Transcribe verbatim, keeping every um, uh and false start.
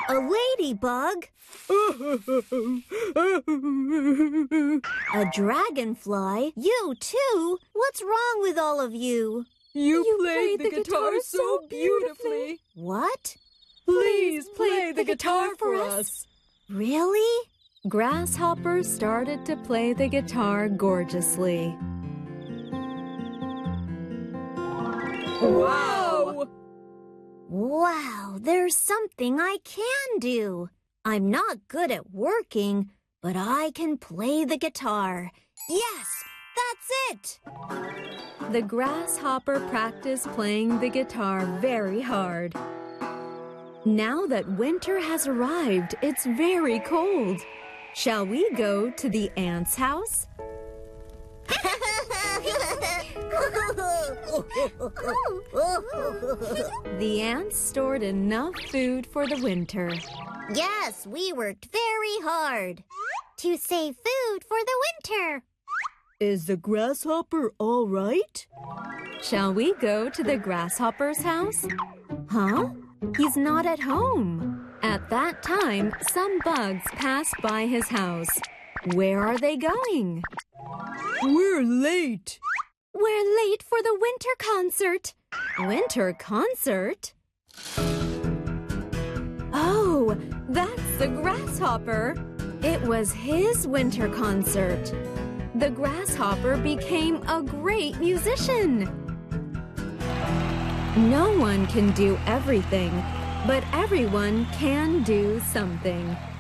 A ladybug? A dragonfly? You too? What's wrong with all of you? You, you played, played the guitar so beautifully. What? Please play the guitar for us. Really? Grasshopper started to play the guitar gorgeously. Wow! Wow, there's something I can do. I'm not good at working, but I can play the guitar. Yes, that's it! The grasshopper practiced playing the guitar very hard. Now that winter has arrived, it's very cold. Shall we go to the ants' house? The ants stored enough food for the winter. Yes, we worked very hard to save food for the winter. Is the grasshopper all right? Shall we go to the grasshopper's house? Huh? He's not at home. At that time, some bugs passed by his house. Where are they going? We're late. We're late for the winter concert. Winter concert? Oh, that's the grasshopper. It was his winter concert. The grasshopper became a great musician. No one can do everything, but everyone can do something.